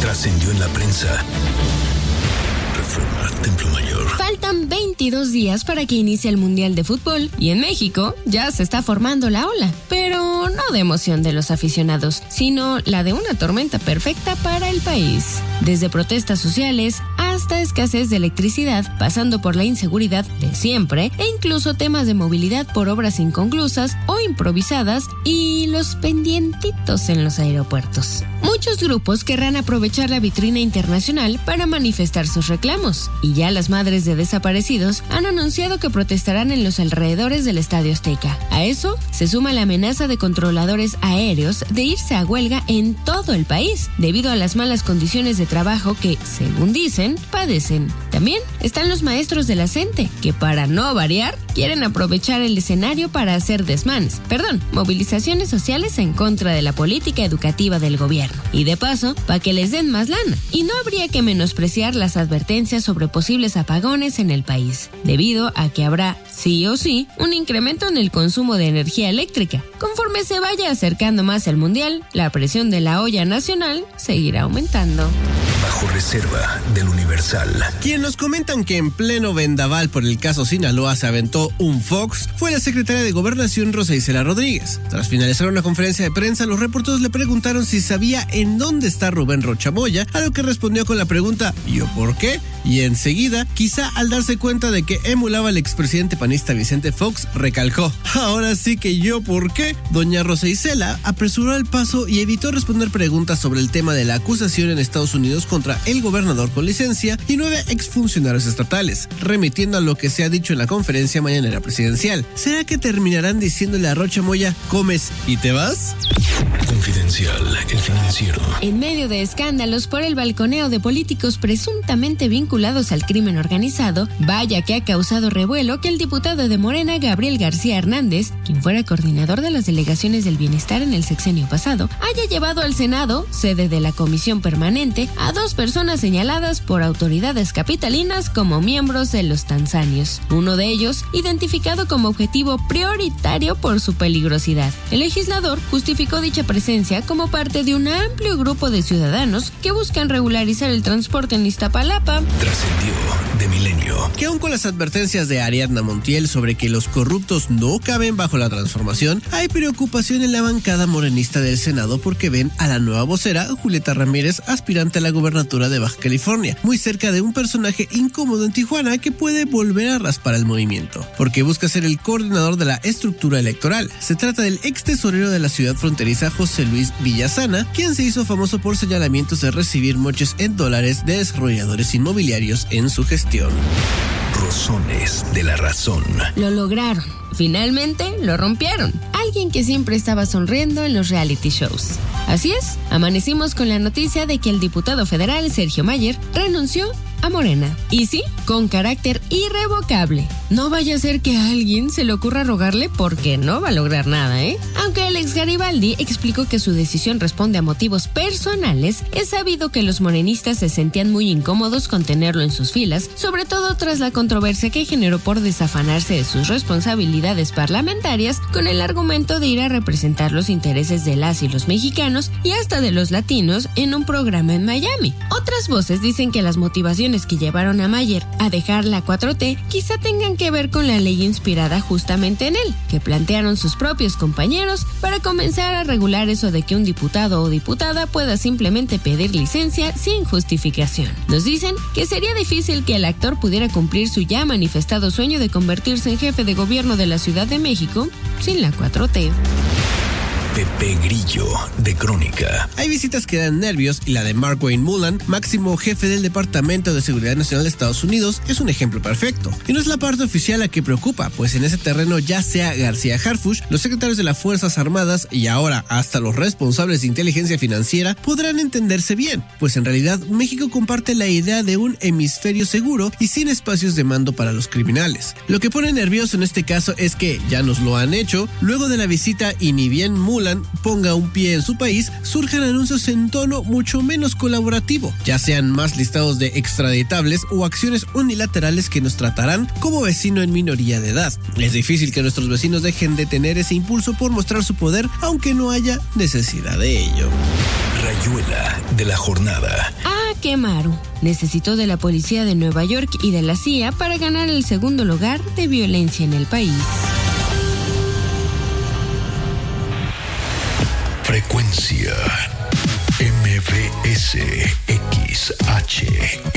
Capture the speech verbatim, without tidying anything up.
trascendió en la prensa. Reforma, Templo Mayor. Faltan veintidós días para que inicie el Mundial de Fútbol y en México ya se está formando la ola, pero no de emoción de los aficionados, sino la de una tormenta perfecta para el país. Desde protestas sociales hasta escasez de electricidad, pasando por la inseguridad de siempre e incluso temas de movilidad por obras inconclusas o improvisadas y los pendientitos en los aeropuertos. Muchos grupos querrán aprovechar la vitrina internacional para manifestar sus reclamos, y ya las madres de desaparecidos han anunciado que protestarán en los alrededores del Estadio Azteca. A eso se suma la amenaza de controladores aéreos de irse a huelga en todo el país, debido a las malas condiciones de trabajo que, según dicen, padecen. También están los maestros de la CENTE, que para no variar, quieren aprovechar el escenario para hacer desmanes, perdón, movilizaciones sociales en contra de la política educativa del gobierno. Y de paso, para que les den más lana. Y no habría que menospreciar las advertencias sobre posibles apagones en el país, debido a que habrá, sí o sí, un incremento en el consumo de energía eléctrica. Conforme se vaya acercando más el mundial, la presión de la olla nacional seguirá aumentando. Bajo reserva del Universal. Quien nos comentan que en pleno vendaval por el caso Sinaloa se aventó un Fox fue la secretaria de Gobernación Rosa Isela Rodríguez. Tras finalizar una conferencia de prensa, los reporteros le preguntaron si sabía en dónde está Rubén Rocha Moya, a lo que respondió con la pregunta ¿yo por qué? Y enseguida, quizá al darse cuenta de que emulaba al expresidente panista Vicente Fox, recalcó: ahora sí que yo por qué. Doña Rosa Isela apresuró el paso y evitó responder preguntas sobre el tema de la acusación en Estados Unidos contra el gobernador con licencia y nueve exfuncionarios estatales, remitiendo a lo que se ha dicho en la conferencia mañanera presidencial. ¿Será que terminarán diciéndole a Rocha Moya, comes y te vas? Confidencial, El Financiero. En medio de escándalos por el balconeo de políticos presuntamente vinculados al crimen organizado, vaya que ha causado revuelo que el diputado de Morena, Gabriel García Hernández, quien fuera coordinador de las delegaciones del bienestar en el sexenio pasado, haya llevado al Senado, sede de la comisión permanente, a dos personas señaladas por autoridades capitalinas como miembros de los tanzanios. Uno de ellos, identificado como objetivo prioritario por su peligrosidad. El legislador justificó dicha presencia como parte de un amplio grupo de ciudadanos que buscan regularizar el transporte en Iztapalapa. Trascendió de Milenio. Que aun con las advertencias de Ariadna Montiel sobre que los corruptos no caben bajo la transformación, hay preocupación en la bancada morenista del Senado porque ven a la nueva vocera, Julieta Ramírez, aspirante a la gubernatura de Baja California, muy cerca de un personaje incómodo en Tijuana que puede volver a raspar al movimiento, porque busca ser el coordinador de la estructura electoral. Se trata del ex tesorero de la ciudad fronteriza, José Luis Villasana, quien se hizo famoso por señalamientos de recibir moches en dólares de desarrolladores inmobiliarios en su gestión. Rosones de la razón. Lo lograron. Finalmente lo rompieron. Alguien que siempre estaba sonriendo en los reality shows. Así es, amanecimos con la noticia de que el diputado federal Sergio Mayer renunció a Morena. Y sí, con carácter irrevocable. No vaya a ser que a alguien se le ocurra rogarle porque no va a lograr nada, ¿eh? Aunque el ex Garibaldi explicó que su decisión responde a motivos personales, es sabido que los morenistas se sentían muy incómodos con tenerlo en sus filas, sobre todo tras la controversia que generó por desafanarse de sus responsabilidades parlamentarias con el argumento de ir a representar los intereses de las y los mexicanos y hasta de los latinos en un programa en Miami. Otras voces dicen que las motivaciones que llevaron a Mayer a dejar la cuatro T quizá tengan que ver con la ley inspirada justamente en él, que plantearon sus propios compañeros para comenzar a regular eso de que un diputado o diputada pueda simplemente pedir licencia sin justificación. Nos dicen que sería difícil que el actor pudiera cumplir su ya manifestado sueño de convertirse en jefe de gobierno de la Ciudad de México sin la cuatro T. Pepe Grillo, de Crónica. Hay visitas que dan nervios y la de Mark Wayne Mullen, máximo jefe del Departamento de Seguridad Nacional de Estados Unidos, es un ejemplo perfecto. Y no es la parte oficial la que preocupa, pues en ese terreno ya sea García Harfuch, los secretarios de las Fuerzas Armadas y ahora hasta los responsables de inteligencia financiera podrán entenderse bien, pues en realidad México comparte la idea de un hemisferio seguro y sin espacios de mando para los criminales. Lo que pone nervioso en este caso es que, ya nos lo han hecho, luego de la visita y ni bien Mullen ponga un pie en su país, surjan anuncios en tono mucho menos colaborativo, ya sean más listados de extraditables o acciones unilaterales que nos tratarán como vecino en minoría de edad. Es difícil que nuestros vecinos dejen de tener ese impulso por mostrar su poder, aunque no haya necesidad de ello. Rayuela de la jornada. Ah, qué maru. Necesito de la policía de Nueva York y de la C I A para ganar el segundo lugar de violencia en el país. Frecuencia M B S X H.